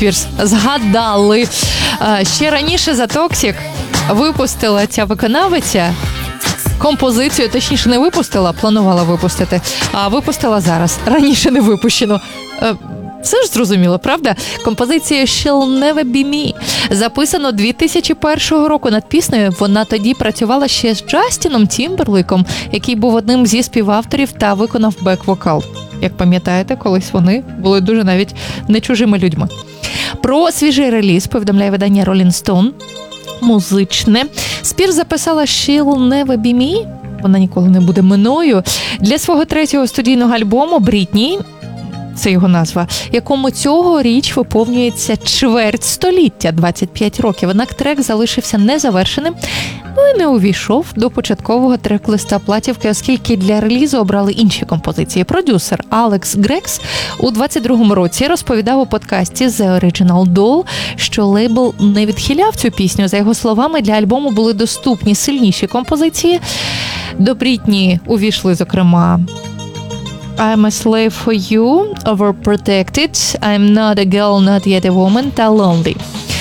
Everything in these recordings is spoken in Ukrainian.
Спірс згадали. Ще раніше за Toxic випустила ця виконавиця композицію, точніше не випустила, планувала випустити, а випустила зараз. Раніше не випущено. Все ж зрозуміло, правда? Композиція «She'll Never Be Me» записано 2001 року над піснею. Вона тоді працювала ще з Джастіном Тімберлейком, який був одним зі співавторів та виконав бек-вокал. Як пам'ятаєте, колись вони були дуже навіть не чужими людьми. Про свіжий реліз повідомляє видання Rolling Stone. Музичне. Спірс записала «She'll Never Be Me», вона ніколи не буде мною, для свого третього студійного альбому «Брітні», це його назва, якому цьогоріч виповнюється чверть століття, 25 років. Однак трек залишився незавершеним, і не увійшов до початкового трек-листа платівки, оскільки для релізу обрали інші композиції. Продюсер Алекс Грекс у 22-му році розповідав у подкасті The Original Doll, що лейбл не відхиляв цю пісню. За його словами, для альбому були доступні сильніші композиції. До Брітні увійшли, зокрема, I'm a slave for you, Overprotected, I'm not a girl, not yet a woman та Lonely.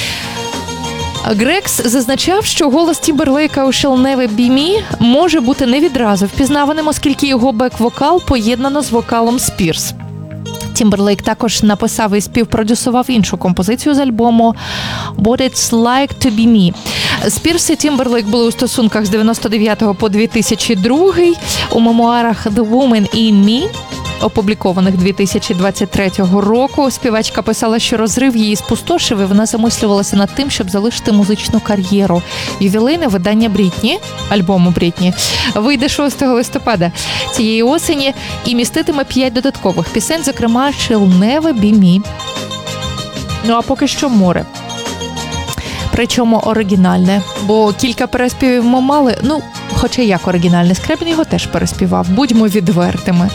Грекс зазначав, що голос Тімберлейка у «She'll Never Be Me» може бути не відразу впізнаваним, оскільки його бек-вокал поєднано з вокалом Спірс. Тімберлейк також написав і співпродюсував іншу композицію з альбому «What It's Like to Be Me». Спірс і Тімберлейк були у стосунках з 99 по 2002. У мемуарах «The Woman in Me», опублікованих 2023 року, співачка писала, що розрив її спустошив, і вона замислювалася над тим, щоб залишити музичну кар'єру. Ювілейне видання Брітні, альбому Брітні, вийде 6 листопада цієї осені і міститиме 5 додаткових пісень, зокрема «She'll Never Be Me». Ну а поки що «Море». Причому оригінальне, бо кілька переспівів ми мали, хоча як оригінальне, Скрябін його теж переспівав, будьмо відвертими.